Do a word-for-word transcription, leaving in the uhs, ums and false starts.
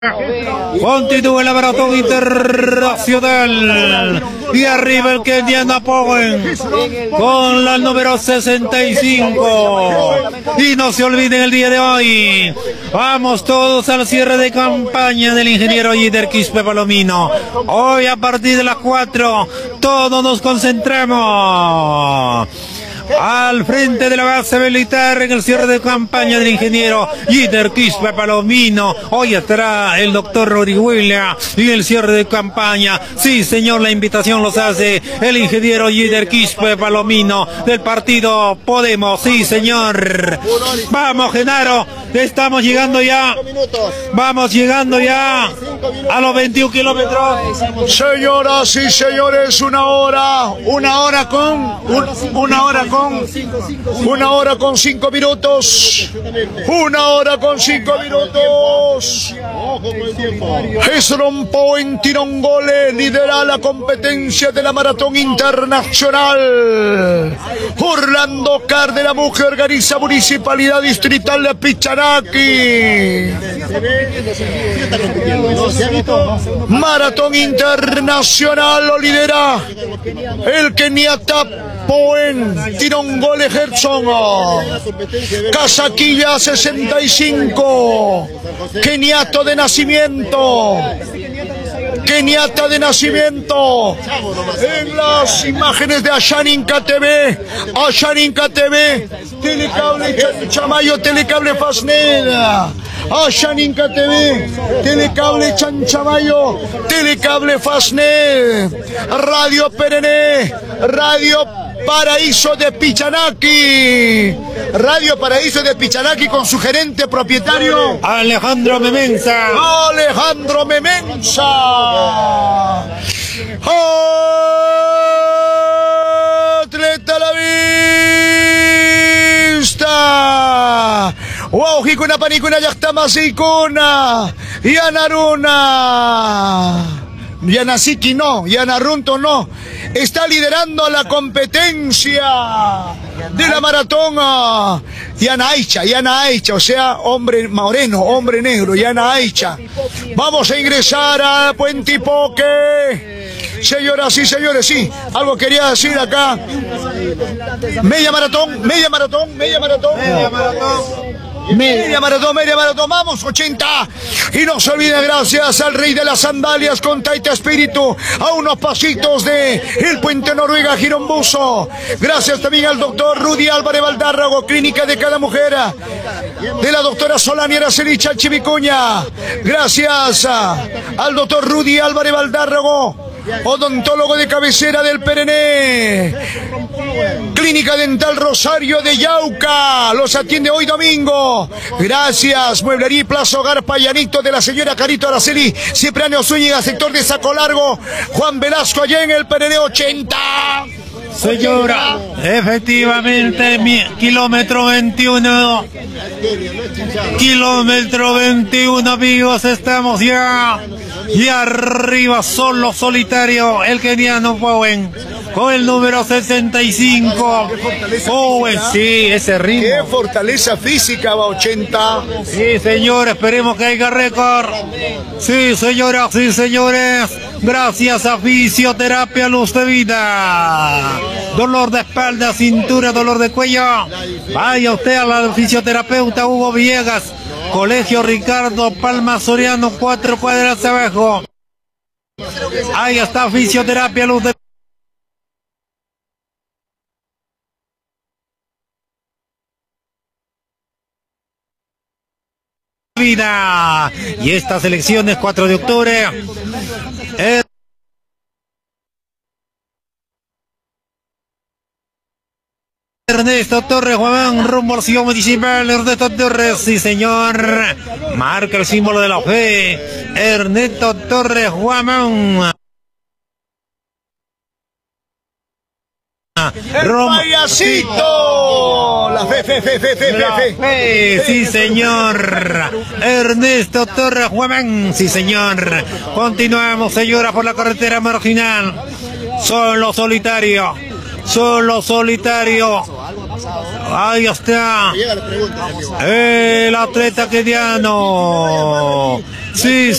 Continúa la maratón internacional y arriba el keniano Powen con la número sesenta y cinco. Y no se olviden el día de hoy, vamos todos al cierre de campaña del ingeniero Yider Quispe Palomino. Hoy a partir de las cuatro todos nos concentramos al frente de la base militar en el cierre de campaña del ingeniero Yider Quispe Palomino. Hoy estará el doctor Rodríguez y el cierre de campaña. Sí, señor, la invitación los hace el ingeniero Yider Quispe Palomino del partido Podemos. Sí, señor. Vamos, Genaro, estamos llegando ya. Vamos llegando ya a los veintiún kilómetros. Señoras y señores, una hora, una hora con, un, una hora con Una hora con cinco minutos. Una hora con cinco minutos. Hezron Powen Tirongole lidera la competencia de la maratón internacional. Orlando Cárdenas, que organiza Municipalidad Distrital de Pichanaki. Maratón internacional lo lidera el keniata Powen Tirongole Gerson. Casaquilla sesenta y cinco. Keniato de nacimiento. Keniata de nacimiento. En las imágenes de Ashaninka T V, Ashaninka T V, Telecable Chanchamayo, Telecable Fasneda, Ashaninka T V, Telecable Chanchamayo, Telecable Fasned, Radio Perené, Radio Paraíso de Pichanaki, Radio Paraíso de Pichanaki con su gerente propietario Alejandro Memensa. Alejandro Memensa. Atleta a la vista. Wow, Hikuna Panikuna Yaktamasicuna. Yanaruna. Yanasiki no, Yanarunto no. Está liderando la competencia de la maratón Yana Aicha, Yana Aicha, o sea, hombre moreno, hombre negro, Yana Aicha. Vamos a ingresar a Puente Ipoque. Señoras y señores, sí, algo quería decir acá. Media maratón, media maratón, media maratón. Media maratón. Media maratón, media maratón, vamos, ochenta. Y no se olviden, gracias al rey de las sandalias con Taita Espíritu, a unos pasitos de el Puente Noruega, Girombuso. Gracias también al doctor Rudy Álvarez Valdárrago, Clínica de Cada Mujer, de la doctora Solani Araceli Chivicuña. Gracias a, al doctor Rudy Álvarez Valdárrago, odontólogo de cabecera del Perené. Clínica Dental Rosario de Yauca, los atiende hoy domingo. Gracias, Mueblería y Plaza Hogar Payanito de la señora Carito Araceli Cipriano Zúñiga, sector de Saco Largo. Juan Velasco allá en el Perené ochenta. Señora, efectivamente, mi, kilómetro veintiuno, kilómetro veintiuno, amigos, estamos ya, y arriba solo solitario, el keniano Powen, con el número sesenta y cinco, Powen, sí, ese ritmo. Qué fortaleza física, va ochenta. Sí, señor, esperemos que haya récord. Sí, señoras y señores, gracias a Fisioterapia Luz de Vida. Dolor de espalda, cintura, dolor de cuello. Vaya usted a la fisioterapeuta Hugo Villegas, Colegio Ricardo Palma Soriano, cuatro cuadras abajo. Ahí está Fisioterapia Luz de Vida. Y estas elecciones, cuatro de octubre. Eh, Ernesto Torres, Juan, rumbo al Ciudad Municipal. Ernesto Torres, sí señor, marca el símbolo de la fe. Ernesto Torres, Juan. El payasito. La fe, fe, fe, fe, fe, fe, fe. Sí señor. Ernesto Torres, Juan, sí señor. Continuamos, señora, por la carretera marginal. Solo solitario. Solo solitario. Ahí está. El atleta keniano. Sí,